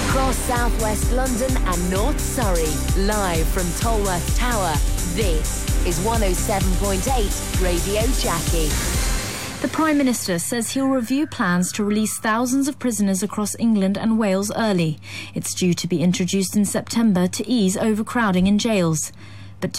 Across southwest London and North Surrey, live from Tolworth Tower, this is 107.8 Radio Jackie. The Prime Minister says he'll review plans to release thousands of prisoners across England and Wales early. It's due to be introduced in September to ease overcrowding in jails.